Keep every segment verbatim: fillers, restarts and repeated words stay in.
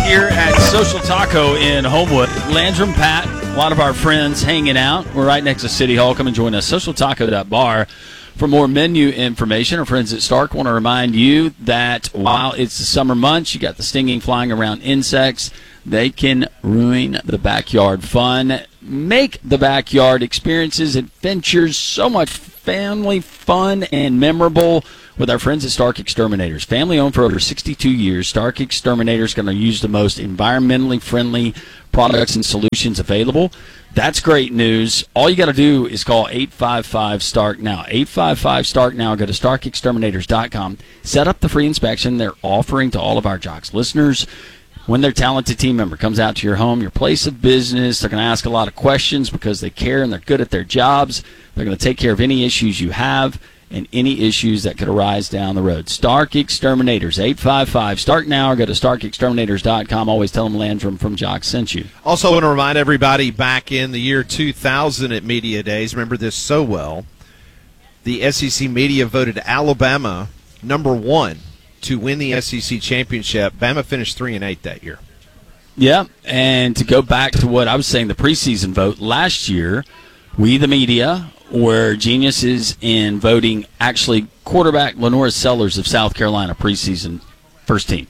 here at Social Taco in Homewood. Landrum, Pat, a lot of our friends hanging out. We're right next to City Hall. Come and join us, social taco dot bar. For more menu information, our friends at Stark want to remind you that while it's the summer months, you got the stinging, flying around insects. They can ruin the backyard fun. Make the backyard experiences, adventures, so much family fun and memorable with our friends at Stark Exterminators. Family owned for over sixty-two years, Stark Exterminators is going to use the most environmentally friendly products and solutions available. That's great news. All you got to do is call eight five five STARK now. eight five five STARK now. Go to stark exterminators dot com. Set up the free inspection they're offering to all of our Jocks listeners. When their talented team member comes out to your home, your place of business, they're going to ask a lot of questions because they care and they're good at their jobs. They're going to take care of any issues you have and any issues that could arise down the road. Stark Exterminators, eight five five STARK now, or go to stark exterminators dot com. Always tell them Landrum from Jock sent you. Also want to remind everybody, back in the year two thousand at Media Days, remember this so well, the S E C Media voted Alabama number one to win the S E C championship. Bama finished three and eight that year. Yeah, and to go back to what I was saying, the preseason vote, last year, we, the media, were geniuses in voting actually quarterback Lenora Sellers of South Carolina preseason first team.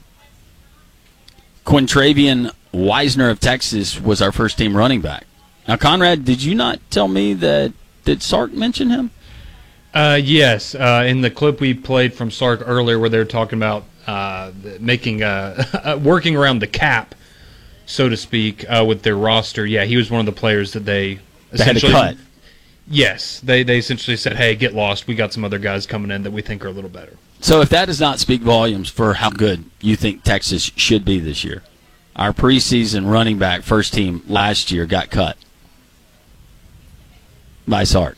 Quintravian Wisner of Texas was our first team running back. Now, Conrad, did you not tell me that, did Sark mention him? Uh, yes, uh, in the clip we played from Sark earlier where they were talking about uh, making uh, working around the cap, so to speak, uh, with their roster. Yeah, he was one of the players that they essentially they had to cut. Yes, they, they essentially said, hey, get lost. We got some other guys coming in that we think are a little better. So if that does not speak volumes for how good you think Texas should be this year, our preseason running back first team last year got cut by Sark.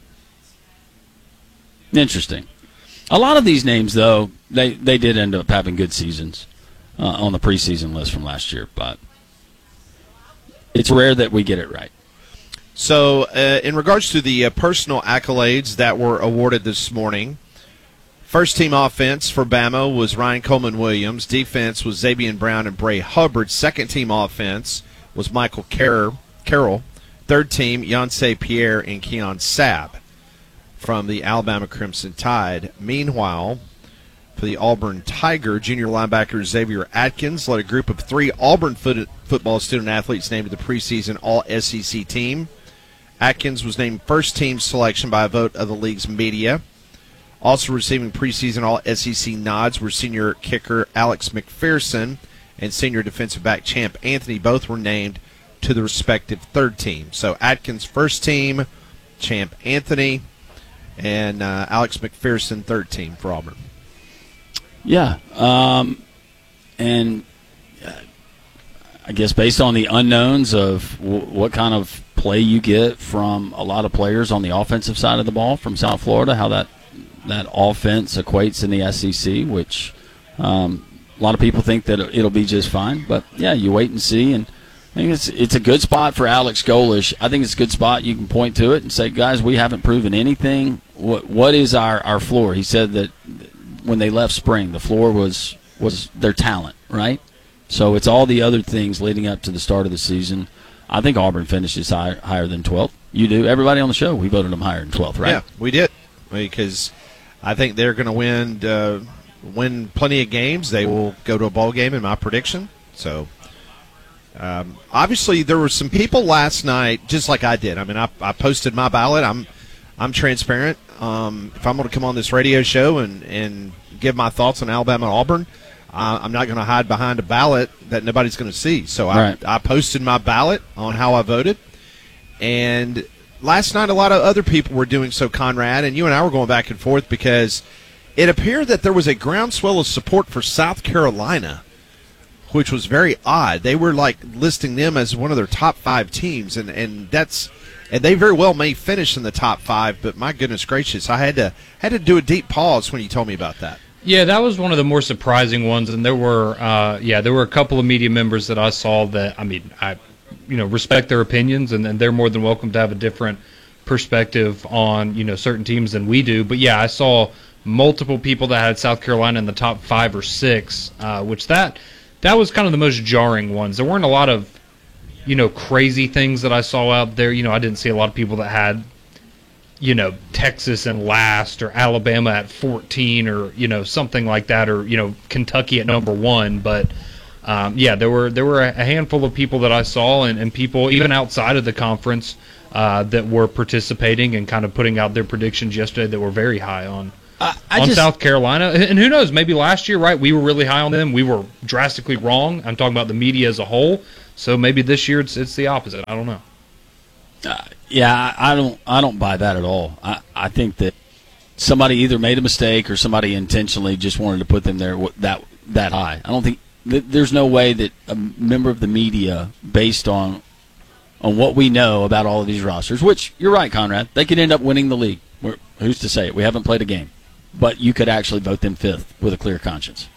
Interesting. A lot of these names, though, they, they did end up having good seasons uh, on the preseason list from last year, but it's rare that we get it right. So uh, in regards to the uh, personal accolades that were awarded this morning, first team offense for Bama was Ryan Coleman Williams. Defense was Zabian Brown and Bray Hubbard. Second team offense was Michael Carroll. Carroll. Third team, Yonsei Pierre and Keon Sabb from the Alabama Crimson Tide. Meanwhile, for the Auburn Tiger, junior linebacker Xavier Atkins led a group of three Auburn foot- football student athletes named to the preseason All-S E C team. Atkins was named first team selection by a vote of the league's media. Also receiving preseason All-S E C nods were senior kicker Alex McPherson and senior defensive back Champ Anthony. Both were named to the respective third team. So Atkins first team, Champ Anthony, and uh, Alex McPherson third team for Auburn. Yeah, um, and uh, I guess based on the unknowns of w- what kind of play you get from a lot of players on the offensive side of the ball from South Florida, how that that offense equates in the S E C, which um, a lot of people think that it'll be just fine. But, yeah, you wait and see. And I think it's it's a good spot for Alex Golish. I think it's a good spot. You can point to it and say, guys, we haven't proven anything. What What is our, our floor? He said that when they left spring, the floor was, was their talent, right? So it's all the other things leading up to the start of the season. I think Auburn finishes high, higher than twelfth. You do. Everybody on the show, we voted them higher than twelfth, right? Yeah, we did. Because I think they're going to win uh, win plenty of games. They will go to a bowl game in my prediction. So, um, obviously, there were some people last night, just like I did. I mean, I, I posted my ballot. I'm I'm transparent. Um, if I'm going to come on this radio show and, and give my thoughts on Alabama and Auburn, uh, I'm not going to hide behind a ballot that nobody's going to see. So I, right. I posted my ballot on how I voted. And last night, a lot of other people were doing so, Conrad, and you and I were going back and forth because it appeared that there was a groundswell of support for South Carolina, which was very odd. They were like listing them as one of their top five teams, and, and that's and they very well may finish in the top five. But my goodness gracious, I had to had to do a deep pause when you told me about that. Yeah, that was one of the more surprising ones, and there were uh, yeah there were a couple of media members that I saw that I mean I. you know, respect their opinions, and, and they're more than welcome to have a different perspective on, you know, certain teams than we do. But, yeah, I saw multiple people that had South Carolina in the top five or six, uh, which that that was kind of the most jarring ones. There weren't a lot of, you know, crazy things that I saw out there. You know, I didn't see a lot of people that had, you know, Texas in last or Alabama at fourteen or, you know, something like that, or, you know, Kentucky at number one. But, um, yeah, there were there were a handful of people that I saw and, and people even outside of the conference uh, that were participating and kind of putting out their predictions yesterday that were very high on. I, I on just, South Carolina, and who knows, maybe last year, right, we were really high on them. We were drastically wrong. I'm talking about the media as a whole. So maybe this year it's it's the opposite. I don't know. Uh, yeah, I I don't I don't buy that at all. I, I think that somebody either made a mistake or somebody intentionally just wanted to put them there that that high. I don't think th- there's no way that a member of the media, based on on what we know about all of these rosters, which you're right, Conrad, they could end up winning the league. We're, who's to say it? We haven't played a game. But you could actually vote them fifth with a clear conscience.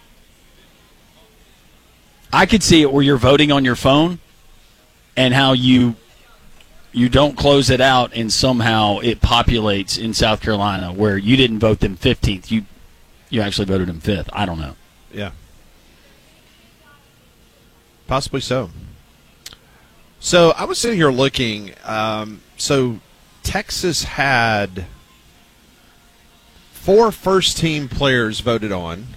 I could see it where you're voting on your phone and how you you don't close it out and somehow it populates in South Carolina where you didn't vote them fifteenth. You you actually voted them fifth. I don't know. Yeah. Possibly so. So I was sitting here looking. Um, so Texas had four first-team players voted on,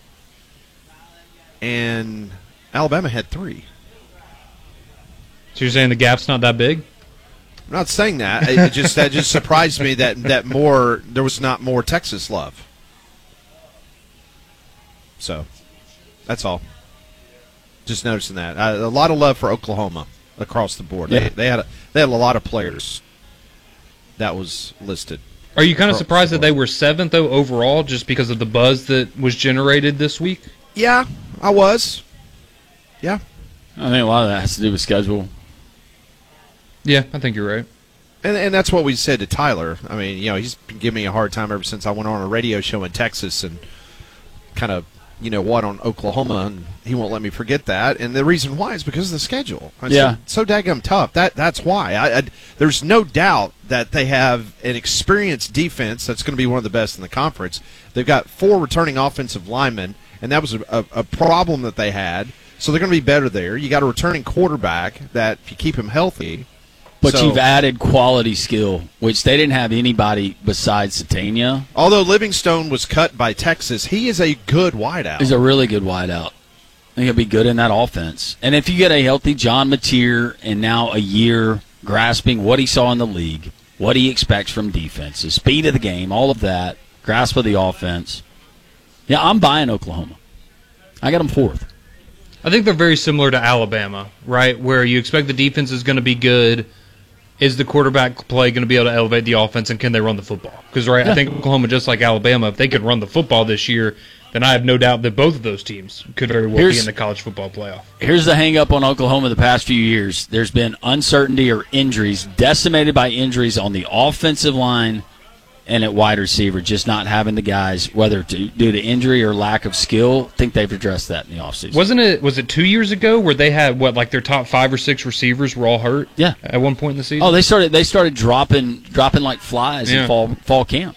and Alabama had three. So you're saying the gap's not that big? I'm not saying that. It just that just surprised me that that more there was not more Texas love. So that's all. Just noticing that uh, a lot of love for Oklahoma across the board. Yeah. They, they had a, they had a lot of players that was listed. Are you kind of surprised that they were seventh, though, overall, just because of the buzz that was generated this week? Yeah, I was. Yeah. I think a lot of that has to do with schedule. Yeah, I think you're right. And and that's what we said to Tyler. I mean, you know, he's been giving me a hard time ever since I went on a radio show in Texas and kind of, you know, what on Oklahoma, and he won't let me forget that. And the reason why is because of the schedule. I yeah. said, so daggum tough. That That's why. I, I, there's no doubt that they have an experienced defense that's going to be one of the best in the conference. They've got four returning offensive linemen, and that was a, a, a problem that they had. So they're going to be better there. You got a returning quarterback that, if you keep him healthy. But so, you've added quality skill, which they didn't have anybody besides Satania. Although Livingstone was cut by Texas, he is a good wideout. He's a really good wideout. I think he'll be good in that offense. And if you get a healthy John Mateer and now a year grasping what he saw in the league, what he expects from defense, the speed of the game, all of that, grasp of the offense, yeah, I'm buying Oklahoma. I got them fourth. I think they're very similar to Alabama, right, where you expect the defense is going to be good. Is the quarterback play going to be able to elevate the offense, and can they run the football? Because, right, yeah. I think Oklahoma, just like Alabama, if they could run the football this year, then I have no doubt that both of those teams could very well here's, be in the college football playoff. Here's the hang-up on Oklahoma the past few years. There's been uncertainty or injuries, decimated by injuries on the offensive line and at wide receiver, just not having the guys, whether to, due to injury or lack of skill. I think they've addressed that in the offseason. Wasn't it, was it two years ago where they had, what, like their top five or six receivers were all hurt? Yeah. At one point in the season? Oh, they started they started dropping dropping like flies yeah. in fall fall camp.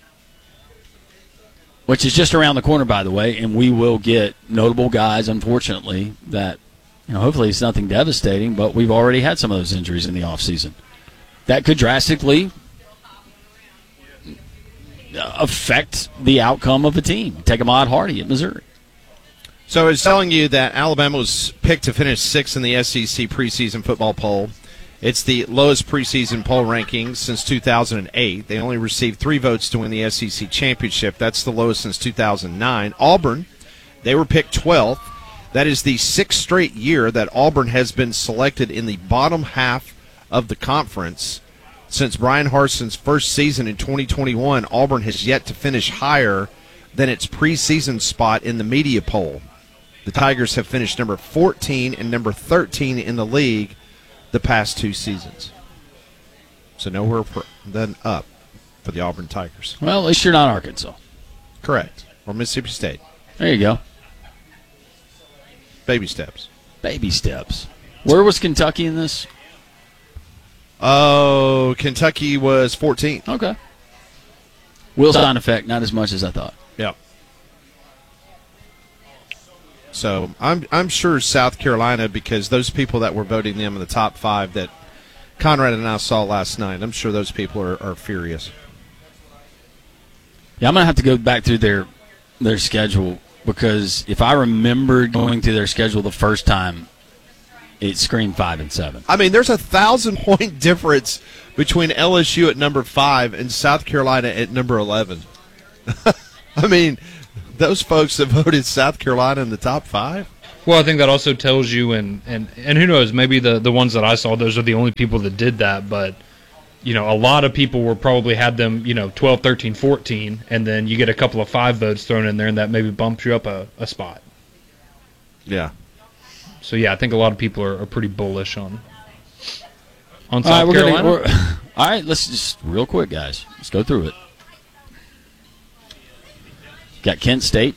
Which is just around the corner, by the way, and we will get notable guys, unfortunately, that, you know, hopefully it's nothing devastating, but we've already had some of those injuries in the offseason. That could drastically affect the outcome of a team. Take Ahmad Hardy at Missouri. So I was telling you that Alabama was picked to finish sixth in the S E C preseason football poll. It's the lowest preseason poll rankings since two thousand eight. They only received three votes to win the S E C championship. That's the lowest since two thousand nine. Auburn, they were picked twelfth. That is the sixth straight year that Auburn has been selected in the bottom half of the conference. Since Brian Harson's first season in twenty twenty-one, Auburn has yet to finish higher than its preseason spot in the media poll. The Tigers have finished number fourteen and number thirteen in the league the past two seasons. So nowhere for, then up for the Auburn Tigers. Well, at least you're not Arkansas. Correct. Or Mississippi State. There you go. Baby steps. Baby steps. Where was Kentucky in this? Oh, Kentucky was fourteenth. Okay. Will Stein effect, not as much as I thought. Yeah. So I'm I'm sure South Carolina, because those people that were voting them in the top five that Conrad and I saw last night, I'm sure those people are, are furious. Yeah, I'm going to have to go back through their their schedule, because if I remember going through their schedule the first time, it screamed five and seven. I mean, there's a thousand point difference between L S U at number five and South Carolina at number eleven. I mean, those folks that voted South Carolina in the top five. Well, I think that also tells you, and, and, and who knows, maybe the, the ones that I saw, those are the only people that did that, but, you know, a lot of people were probably had them, you know, twelve, thirteen, fourteen, and then you get a couple of five votes thrown in there, and that maybe bumps you up a, a spot. Yeah. So, yeah, I think a lot of people are, are pretty bullish on on South all right, we're Carolina. Gonna, we're, all right, let's just real quick, guys. Let's go through it. Got Kent State.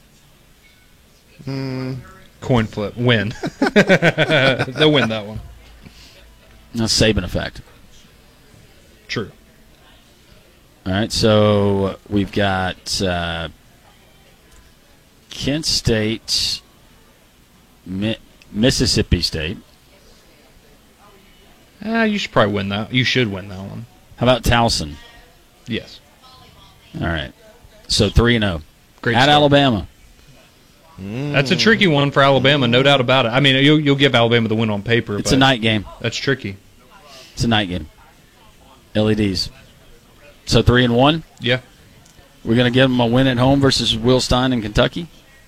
Hmm. Coin flip. Win. They'll win that one. That's Saban effect. True. All right, so we've got uh, Kent State, Mi- Mississippi State. Uh, you should probably win that. You should win that one. How about Towson? Yes. All right, so three and zero. Great At start. Alabama. That's a tricky one for Alabama, no doubt about it. I mean, you'll, you'll give Alabama the win on paper. It's but a night game. That's tricky. It's a night game. L E Ds. So three and one. Yeah. We're gonna give them a win at home versus Will Stein in Kentucky.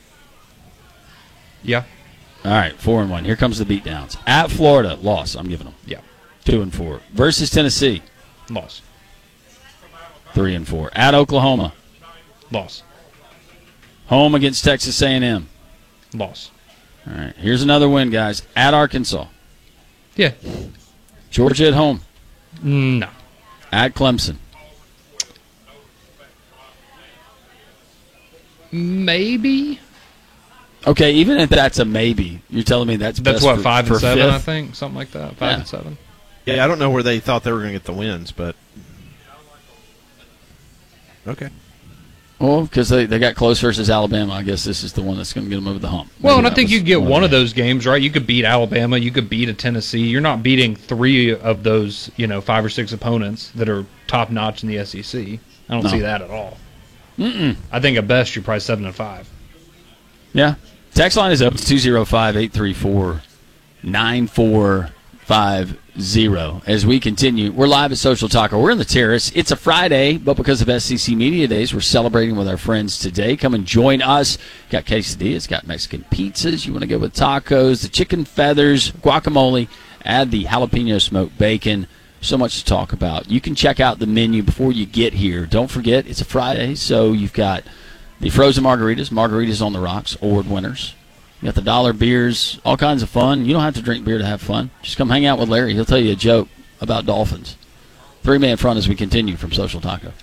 Yeah. All right, four and one. Here comes the beatdowns. At Florida, loss. I'm giving them. Yeah. Two and four. Versus Tennessee, Loss. three and four. At Oklahoma, Loss. home against Texas A and M. Loss. All right, here's another win, guys. At Arkansas, Yeah. Georgia at home. No. At Clemson, Maybe. okay. Even if that's a maybe, you're telling me that's That's best what, for, five for and seven, fifth? I think? Something like that. Five Yeah. and seven. Yeah, I don't know where they thought they were going to get the wins, but okay. Well, because they, they got close versus Alabama. I guess this is the one that's going to get them over the hump. Well, Maybe and I that think was you get one one of day. those games, right? You could beat Alabama. You could beat a Tennessee. You're not beating three of those, you know, five or six opponents that are top-notch in the S E C. I don't No. see that at all. Mm-mm. I think at best you're probably seven and five. Yeah. Text line is open. It's two oh five, eight three four, nine four five zero. As we continue, we're live at Social Taco. We're in the Terrace. It's a Friday, but because of S C C Media Days, we're celebrating with our friends today. Come and join us. Got quesadillas, got Mexican pizzas. You want to go with tacos, the chicken feathers, guacamole, add the jalapeno smoked bacon. So much to talk about. You can check out the menu before you get here. Don't forget, it's a Friday, so you've got the frozen margaritas, margaritas on the rocks, award winners. You got the dollar beers, all kinds of fun. You don't have to drink beer to have fun. Just come hang out with Larry. He'll tell you a joke about dolphins. Three-man front as we continue from Social Taco.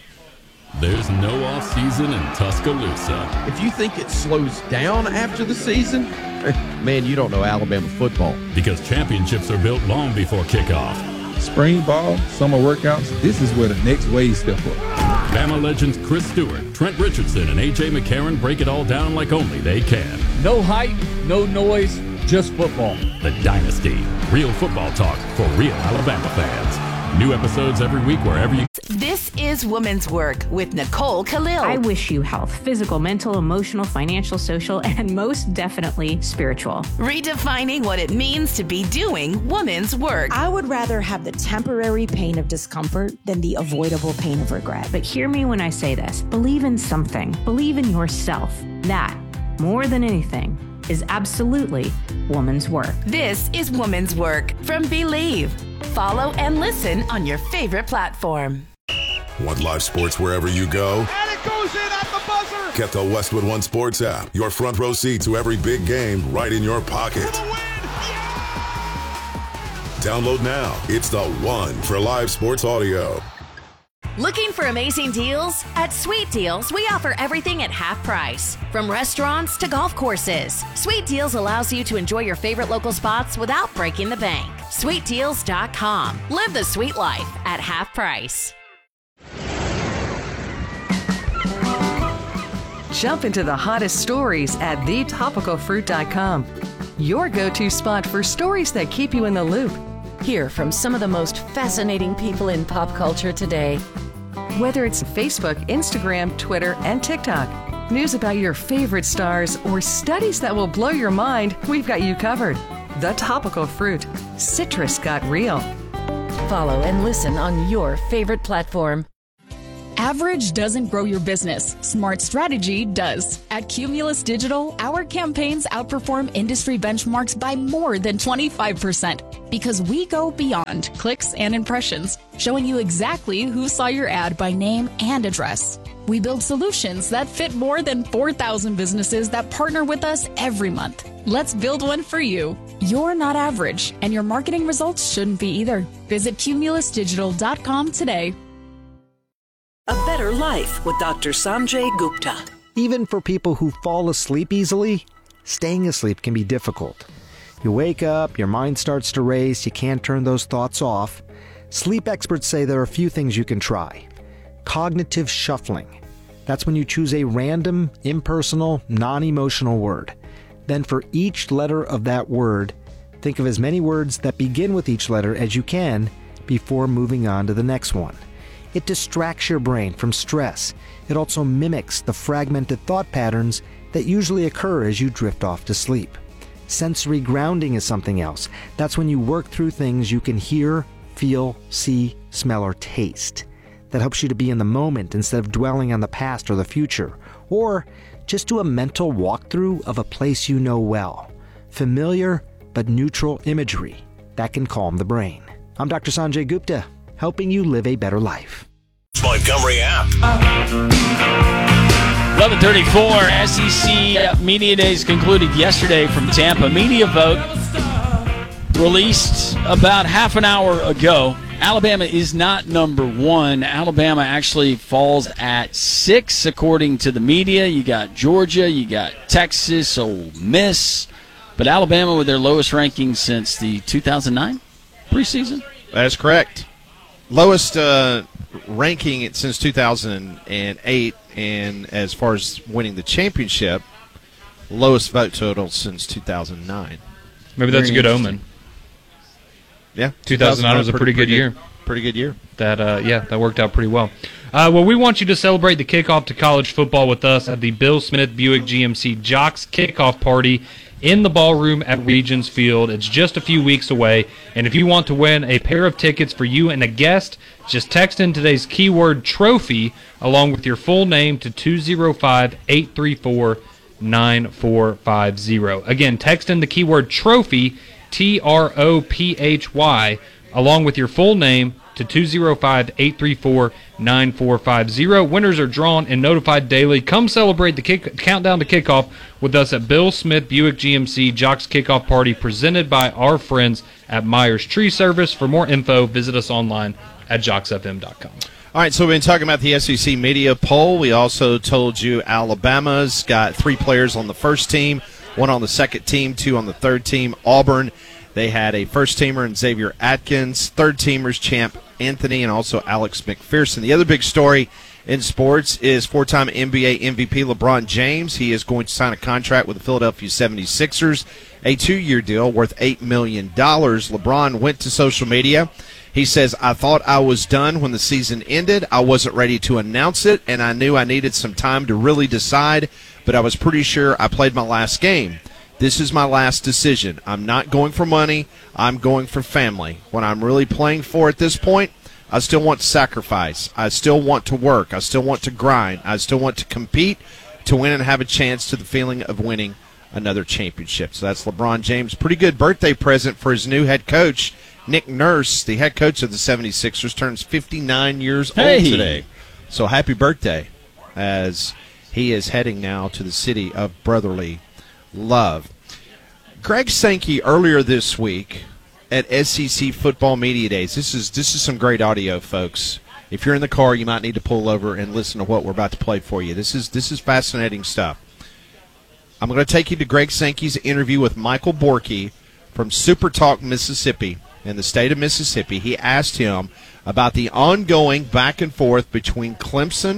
There's no off-season in Tuscaloosa. If you think it slows down after the season, man, you don't know Alabama football. Because championships are built long before kickoff. Spring ball, summer workouts, this is where the next wave step up. Bama legends Chris Stewart, Trent Richardson, and A J McCarron break it all down like only they can. No hype, no noise, just football. The Dynasty. Real football talk for real Alabama fans. New episodes every week wherever you... This is Women's Work with Nicole Khalil. I wish you health, physical, mental, emotional, financial, social, and most definitely spiritual. Redefining what it means to be doing women's work. I would rather have the temporary pain of discomfort than the avoidable pain of regret. But hear me when I say this. Believe in something. Believe in yourself. That, more than anything, is absolutely woman's work. This is Women's Work from Believe. Follow and listen on your favorite platform. Want live sports wherever you go? And it goes in at the buzzer! Get the Westwood One Sports app. Your front row seat to every big game right in your pocket. Download now. It's the one for live sports audio. Looking for amazing deals? At Sweet Deals, we offer everything at half price. From restaurants to golf courses, Sweet Deals allows you to enjoy your favorite local spots without breaking the bank. sweet deals dot com. Live the sweet life at half price. Jump into the hottest stories at the topical fruit dot com. Your go-to spot for stories that keep you in the loop. Hear from some of the most fascinating people in pop culture today. Whether it's Facebook, Instagram, Twitter, and TikTok, news about your favorite stars, or studies that will blow your mind, we've got you covered. The Topical Fruit. Citrus got real. Follow and listen on your favorite platform. Average doesn't grow your business. Smart strategy does. At Cumulus Digital, our campaigns outperform industry benchmarks by more than twenty-five percent because we go beyond clicks and impressions, showing you exactly who saw your ad by name and address. We build solutions that fit more than four thousand businesses that partner with us every month. Let's build one for you. You're not average, and your marketing results shouldn't be either. Visit cumulus digital dot com today. A better life with Doctor Sanjay Gupta. Even for people who fall asleep easily, staying asleep can be difficult. You wake up, your mind starts to race, you can't turn those thoughts off. Sleep experts say there are a few things you can try. Cognitive shuffling. That's when you choose a random, impersonal, non-emotional word. Then for each letter of that word, think of as many words that begin with each letter as you can before moving on to the next one. It distracts your brain from stress. It also mimics the fragmented thought patterns that usually occur as you drift off to sleep. Sensory grounding is something else. That's when you work through things you can hear, feel, see, smell, or taste. That helps you to be in the moment instead of dwelling on the past or the future. Or just do a mental walkthrough of a place you know well. Familiar but neutral imagery. That can calm the brain. I'm Doctor Sanjay Gupta, helping you live a better life. Montgomery app. eleven thirty-four, S E C Media Days concluded yesterday from Tampa. Media vote released about half an hour ago. Alabama is not number one. Alabama actually falls at six, according to the media. You got Georgia, you got Texas, Ole Miss. But Alabama with their lowest ranking since the two thousand nine preseason? That's correct. Lowest uh, ranking since two thousand eight, and as far as winning the championship, lowest vote total since two thousand nine. Maybe that's a good omen. Yeah, two thousand nine was a pretty, pretty good pretty year. Good, pretty good year. That uh, yeah, that worked out pretty well. Uh, well, we want you to celebrate the kickoff to college football with us at the Bill Smith Buick G M C Jocks Kickoff Party in the ballroom at Regions Field. It's just a few weeks away, and if you want to win a pair of tickets for you and a guest, just text in today's keyword trophy along with your full name to two zero five, eight three four, nine four five zero. Again, text in the keyword trophy, T R O P H Y, along with your full name to two zero five, eight three four, nine four five zero. Winners are drawn and notified daily. Come celebrate the kick, countdown to kickoff with us at Bill Smith Buick G M C Jocks Kickoff Party presented by our friends at Myers Tree Service. For more info, visit us online at jocks f m dot com. All right, so we've been talking about the S E C media poll. We also told you Alabama's got three players on the first team, one on the second team, two on the third team. Auburn, they had a first-teamer in Xavier Atkins, third-teamers Champ Anthony, and also Alex McPherson. The other big story in sports is four-time N B A M V P LeBron James. He is going to sign a contract with the Philadelphia seventy-sixers, a two-year deal worth eight million dollars. LeBron went to social media. He says, I thought I was done when the season ended. I wasn't ready to announce it, and I knew I needed some time to really decide, but I was pretty sure I played my last game. This is my last decision. I'm not going for money. I'm going for family. What I'm really playing for at this point, I still want to sacrifice. I still want to work. I still want to grind. I still want to compete to win and have a chance to the feeling of winning another championship. So that's LeBron James. Pretty good birthday present for his new head coach, Nick Nurse, the head coach of the seventy-sixers, turns fifty-nine years hey. old today. So happy birthday as he is heading now to the city of brotherly love. Greg Sankey earlier this week at S E C Football Media Days. This is this is some great audio, folks. If you're in the car, you might need to pull over and listen to what we're about to play for you. This is this is fascinating stuff. I'm going to take you to Greg Sankey's interview with Michael Borky from Super Talk, Mississippi, in the state of Mississippi. He asked him about the ongoing back and forth between Clemson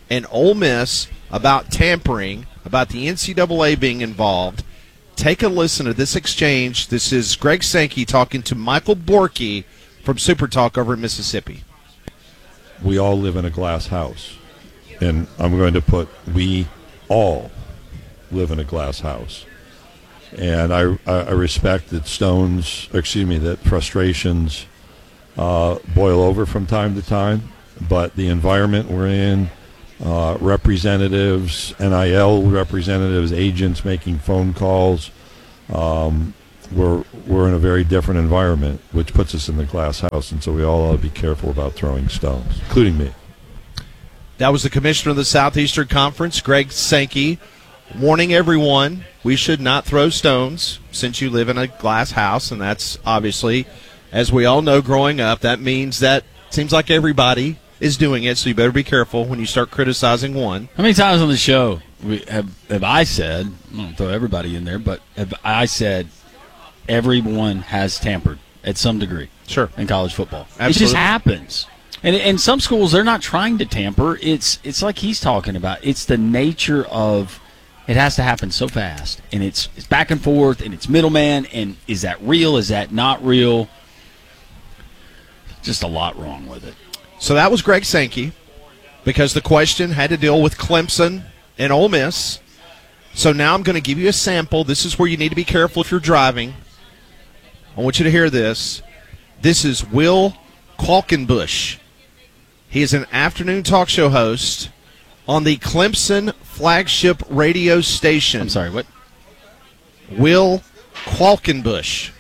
and Ole Miss about tampering, about the N C double A being involved. Take a listen to this exchange. This is Greg Sankey talking to Michael Borky from Super Talk over in Mississippi. We all live in a glass house, and I'm going to put we all live in a glass house. And I, I respect that stones, excuse me, that frustrations uh, boil over from time to time, but the environment we're in, uh, representatives, N I L representatives, agents making phone calls, um, we're, we're in a very different environment, which puts us in the glass house, and so we all ought to be careful about throwing stones, including me. That was the commissioner of the Southeastern Conference, Greg Sankey, warning everyone we should not throw stones since you live in a glass house, and that's obviously, as we all know growing up, that means that seems like everybody is doing it, so you better be careful when you start criticizing one. How many times on the show we have, have I said, I don't throw everybody in there, but have I said everyone has tampered at some degree sure. in college football? Absolutely. It just happens. And in some schools, they're not trying to tamper. It's, it's like he's talking about. It's the nature of it has to happen so fast, and it's it's back and forth, and it's middleman, and is that real? Is that not real? Just a lot wrong with it. So that was Greg Sankey, because the question had to deal with Clemson and Ole Miss. So now I'm going to give you a sample. This is where you need to be careful if you're driving. I want you to hear this. This is Will Qualkenbush. He is an afternoon talk show host on the Clemson flagship radio station. I'm sorry, what? Will Qualkenbush.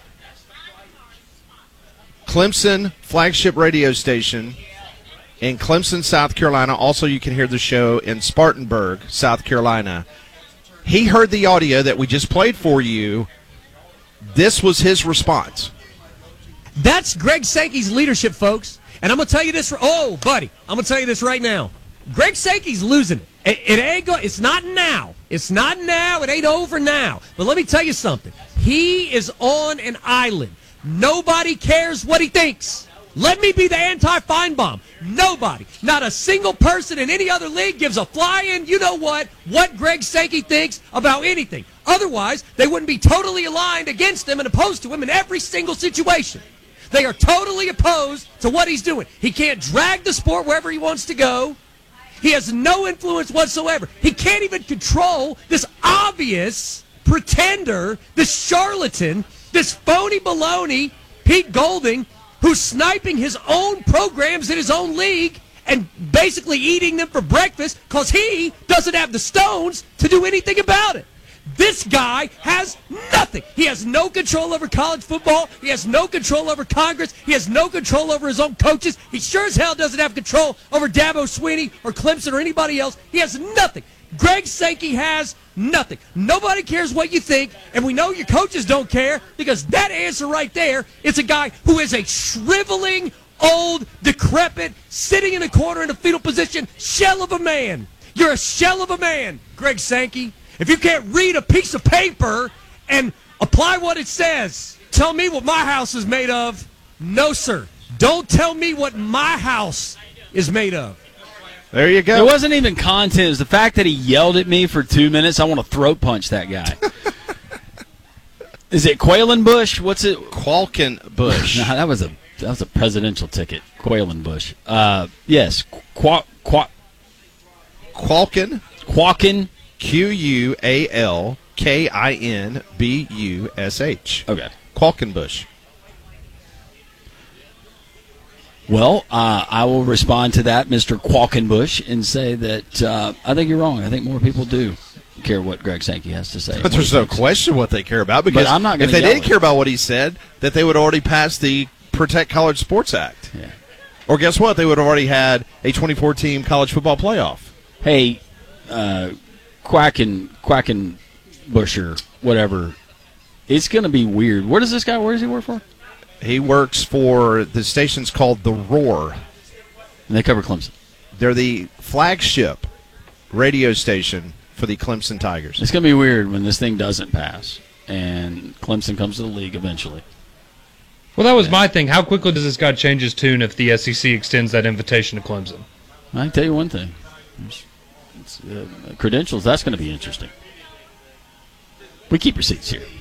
Clemson flagship radio station in Clemson, South Carolina. Also, you can hear the show in Spartanburg, South Carolina. He heard the audio that we just played for you. This was his response. That's Greg Sankey's leadership, folks. And I'm going to tell you this. Oh, buddy, I'm going to tell you this right now. Greg Sankey's losing it. It, it ain't go, It's not now. It's not now. It ain't over now. But let me tell you something. He is on an island. Nobody cares what he thinks. Let me be the anti-Feinbaum. Nobody, not a single person in any other league gives a flying, you know what, what Greg Sankey thinks about anything. Otherwise, they wouldn't be totally aligned against him and opposed to him in every single situation. They are totally opposed to what he's doing. He can't drag the sport wherever he wants to go. He has no influence whatsoever. He can't even control this obvious pretender, this charlatan, this phony baloney, Pete Golding, who's sniping his own programs in his own league and basically eating them for breakfast because he doesn't have the stones to do anything about it. This guy has nothing. He has no control over college football. He has no control over Congress. He has no control over his own coaches. He sure as hell doesn't have control over Dabo Swinney or Clemson or anybody else. He has nothing. Greg Sankey has nothing. Nobody cares what you think, and we know your coaches don't care because that answer right there is a guy who is a shriveling, old, decrepit, sitting in a corner in a fetal position, shell of a man. You're a shell of a man, Greg Sankey. If you can't read a piece of paper and apply what it says, tell me what my house is made of. No, sir. Don't tell me what my house is made of. There you go. It wasn't even content. It was the fact that he yelled at me for two minutes. I want to throat punch that guy. Is it Qualenbush? What's it? Qualkenbush. No, that was a that was a presidential ticket. Qualenbush. Uh, yes. Qua, qua, Qualken. Qualken. Q U A L K I N B U S H. Okay. Qualkenbush. Well, uh, I will respond to that, Mister Qualkenbush, and say that uh, I think you're wrong. I think more people do care what Greg Sankey has to say. But there's no question what they care about, because but I'm not if they yell didn't care about what he said, that they would already pass the Protect College Sports Act. Yeah. Or guess what? They would have already had a twenty-four team college football playoff. Hey, uh, Quacken, Quacken Busher, whatever. It's going to be weird. Where does this guy, where does he work for? He works for the station's called The Roar. And they cover Clemson. They're the flagship radio station for the Clemson Tigers. It's going to be weird when this thing doesn't pass and Clemson comes to the league eventually. Well, that was yeah. my thing. How quickly does this guy change his tune if the S E C extends that invitation to Clemson? I can tell you one thing. uh, credentials, that's going to be interesting. We keep receipts here.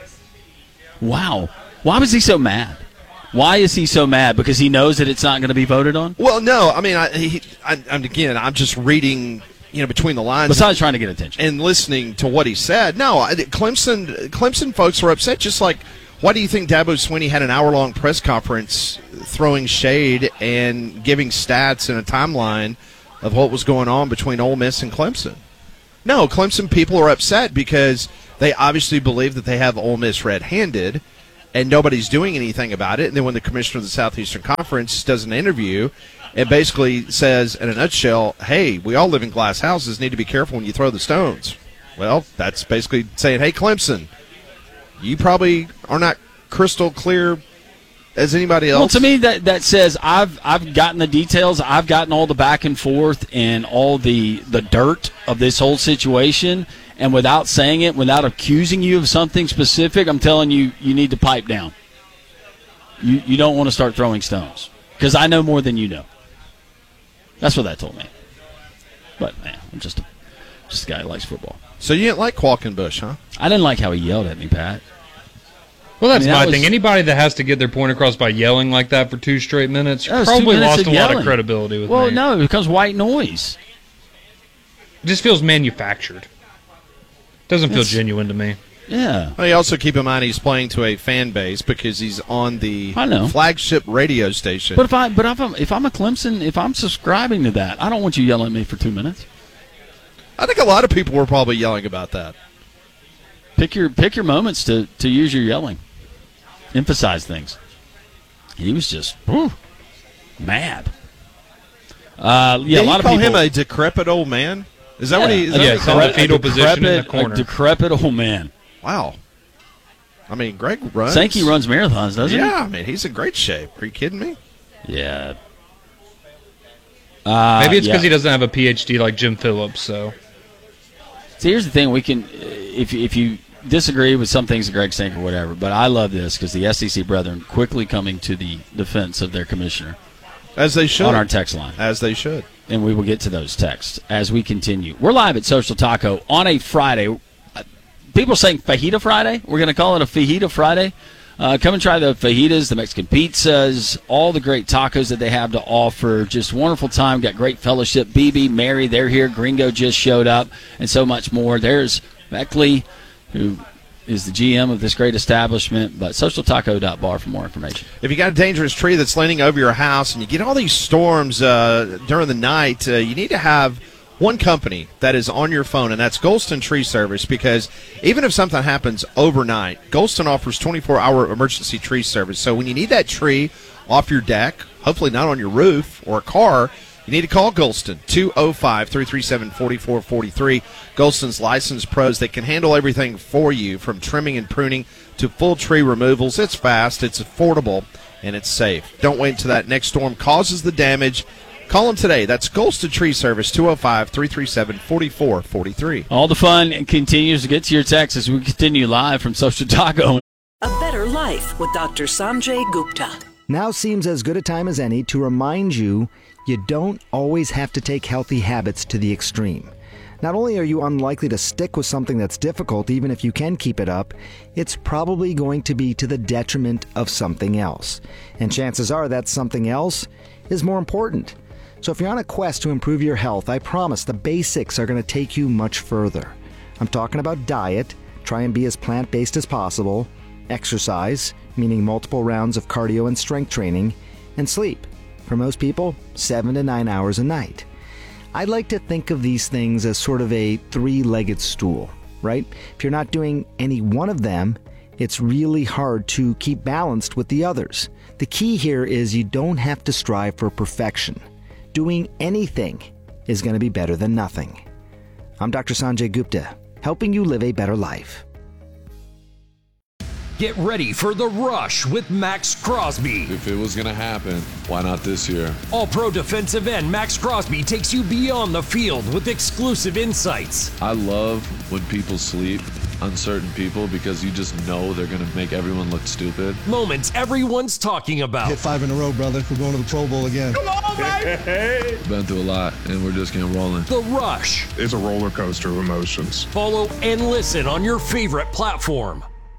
Wow. Why was he so mad? Why is he so mad? Because he knows that it's not going to be voted on? Well, no. I mean, I, he, I, I'm, again, I'm just reading, you know, between the lines. Besides trying to get attention. And listening to what he said. No, I, Clemson, Clemson folks were upset, just like, why do you think Dabo Swinney had an hour-long press conference throwing shade and giving stats and a timeline of what was going on between Ole Miss and Clemson? No, Clemson people are upset because they obviously believe that they have Ole Miss red-handed, and nobody's doing anything about it. And then when the commissioner of the Southeastern Conference does an interview, it basically says, in a nutshell, hey, we all live in glass houses, need to be careful when you throw the stones. Well, that's basically saying, hey, Clemson, you probably are not crystal clear as anybody else. Well, to me, that, that says I've I've gotten the details. I've gotten all the back and forth and all the, the dirt of this whole situation. And without saying it, without accusing you of something specific, I'm telling you, you need to pipe down. You you don't want to start throwing stones because I know more than you know. That's what that told me. But, man, I'm just a, just a guy who likes football. So you didn't like Qualkenbush, huh? I didn't like how he yelled at me, Pat. Well, that's I mean, my that thing. was, Anybody that has to get their point across by yelling like that for two straight minutes probably probably minutes lost of a yelling. lot of credibility with well, me. Well, no, it becomes white noise. It just feels manufactured. Doesn't feel It's, genuine to me. Yeah. Well, you also keep in mind he's playing to a fan base because he's on the I know. flagship radio station. But if I but if I'm if I'm a Clemson, if I'm subscribing to that, I don't want you yelling at me for two minutes. I think a lot of people were probably yelling about that. Pick your pick your moments to, to use your yelling. Emphasize things. He was just whew, mad. Uh, yeah, Did a lot you of call people. him a decrepit old man? Is that yeah, what he? Is that yeah, what he so called the it? fetal a position in the decrepit, corner. a decrepit old man. Wow. I mean, Greg runs. Sankey runs marathons, doesn't yeah, he? Yeah, I mean, he's in great shape. Are you kidding me? Yeah. Uh, Maybe it's because yeah. he doesn't have a P H D like Jim Phillips. So, See, here's the thing: we can, if if you disagree with some things that Greg Sankey or whatever, but I love this because the S E C brethren quickly coming to the defense of their commissioner, as they should, on our text line, as they should, and we will get to those texts as we continue. We're live at Social Taco on a Friday. People are saying Fajita Friday. We're going to call it a Fajita Friday. Uh, come and try the fajitas, the Mexican pizzas, all the great tacos that they have to offer. Just wonderful time. Got great fellowship. B B, Mary, they're here. Gringo just showed up, and so much more. There's Beckley, who is the G M of this great establishment, but social taco dot bar for more information. If you got a dangerous tree that's leaning over your house and you get all these storms uh, during the night, uh, you need to have one company that is on your phone, and that's Golston Tree Service, because even if something happens overnight, Golston offers twenty-four hour emergency tree service. So when you need that tree off your deck, hopefully not on your roof or a car, you need to call Golston, two oh five, three three seven, four four four three. Golston's licensed pros that can handle everything for you, from trimming and pruning to full tree removals. It's fast, it's affordable, and it's safe. Don't wait until that next storm causes the damage. Call them today. That's Golston Tree Service, two oh five, three three seven, four four four three. All the fun continues to get to your text as we continue live from Social Taco. A better life with Doctor Sanjay Gupta. Now seems as good a time as any to remind you you don't always have to take healthy habits to the extreme. Not only are you unlikely to stick with something that's difficult, even if you can keep it up, it's probably going to be to the detriment of something else. And chances are that something else is more important. So if you're on a quest to improve your health, I promise the basics are going to take you much further. I'm talking about diet, try and be as plant-based as possible, exercise, meaning multiple rounds of cardio and strength training, and sleep. For most people, seven to nine hours a night. I like to think of these things as sort of a three-legged stool, right? If you're not doing any one of them, it's really hard to keep balanced with the others. The key here is you don't have to strive for perfection. Doing anything is going to be better than nothing. I'm Doctor Sanjay Gupta, helping you live a better life. Get ready for The Rush with Max Crosby. If it was going to happen, why not this year? All-Pro defensive end Max Crosby takes you beyond the field with exclusive insights. I love when people sleep uncertain people because you just know they're going to make everyone look stupid. Moments everyone's talking about. Hit five in a row, brother. We're going to the Pro Bowl again. Come on, baby! Been through a lot, and we're just getting rolling. The Rush. It's a roller coaster of emotions. Follow and listen on your favorite platform.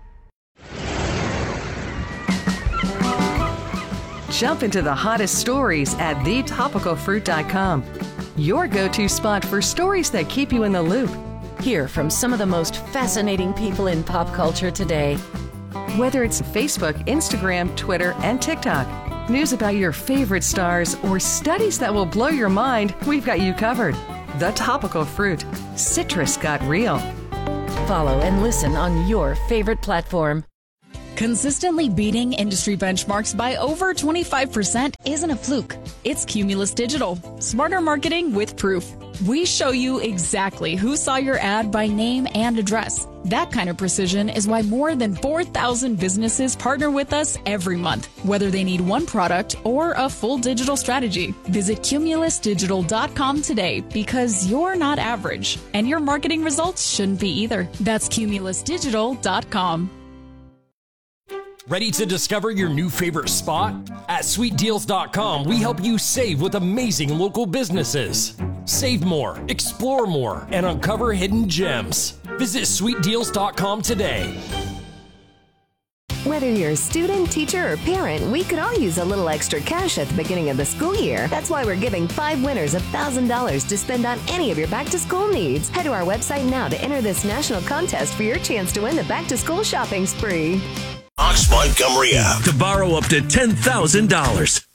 Jump into the hottest stories at the topical fruit dot com. Your go-to spot for stories that keep you in the loop. Hear from some of the most fascinating people in pop culture today. Whether it's Facebook, Instagram, Twitter, and TikTok, news about your favorite stars, or studies that will blow your mind, we've got you covered. The Topical Fruit. Citrus got real. Follow and listen on your favorite platform. Consistently beating industry benchmarks by over twenty-five percent isn't a fluke. It's Cumulus Digital. Smarter marketing with proof. We show you exactly who saw your ad by name and address. That kind of precision is why more than four thousand businesses partner with us every month, whether they need one product or a full digital strategy. Visit cumulus digital dot com today because you're not average, and your marketing results shouldn't be either. That's cumulus digital dot com. Ready to discover your new favorite spot? At sweet deals dot com, we help you save with amazing local businesses. Save more, explore more, and uncover hidden gems. Visit sweet deals dot com today. Whether you're a student, teacher, or parent, we could all use a little extra cash at the beginning of the school year. That's why we're giving five winners one thousand dollars to spend on any of your back-to-school needs. Head to our website now to enter this national contest for your chance to win the back-to-school shopping spree. Ox Montgomery app to borrow up to ten thousand dollars.